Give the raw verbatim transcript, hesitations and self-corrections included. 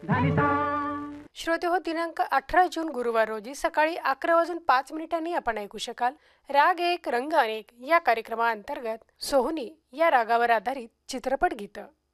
श्रोते हो, दिनांक अठरा जून गुरुवार रोजी सकाळी अकरा वाजून पाच मिनिटांनी आपण ऐकू शकाल राग एक रंग अनेक या कार्यक्रमाअंतर्गत सोहनी या रागावर आधारित चित्रपट गीतं.